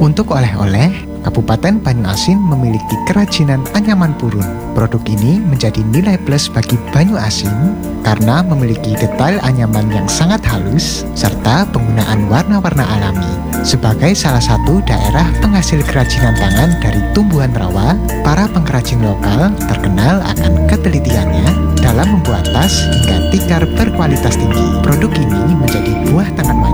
Untuk oleh-oleh, Kabupaten Banyuasin memiliki kerajinan anyaman purun. Produk ini menjadi nilai plus bagi Banyuasin karena memiliki detail anyaman yang sangat halus serta penggunaan warna-warna alami. Sebagai salah satu daerah penghasil kerajinan tangan dari tumbuhan rawa, para pengrajin lokal terkenal akan ketelitiannya dalam membuat tas hingga tikar berkualitas tinggi. Produk ini menjadi buah tangan